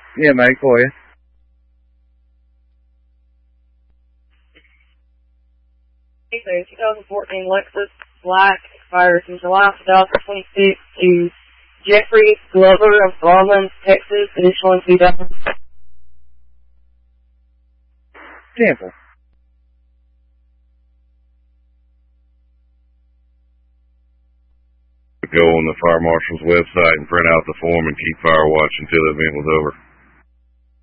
Yeah, mate, go ahead. The 2014 Lexus Black expires in July 2026 to Jeffrey Glover of Garland, Texas, additional in 2000. Simple. Go on the fire marshal's website and print out the form and keep fire watch until the event was over.